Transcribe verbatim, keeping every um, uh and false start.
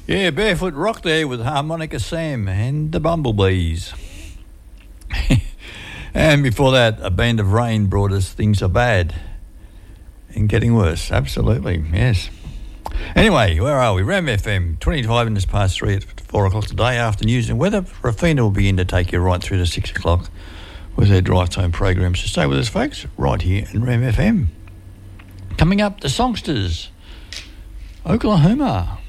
Yeah, Barefoot Rock there with Harmonica Sam and the Bumblebees. And before that, A Band of Rain brought us Things Are Bad and Getting Worse. Absolutely, yes. Anyway, where are we? Ram F M, twenty-five minutes past three at four o'clock today after news and weather. Rafina will be in to take you right through to six o'clock with her drive time program. So stay with us, folks, right here in Ram F M. Coming up, the Songsters, Oklahoma.